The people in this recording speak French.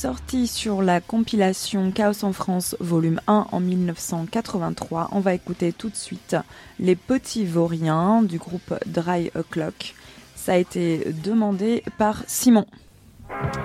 Sorti sur la compilation Chaos en France, volume 1 en 1983, on va écouter tout de suite Les Petits Vauriens du groupe Dry O'Clock. Ça a été demandé par Simon.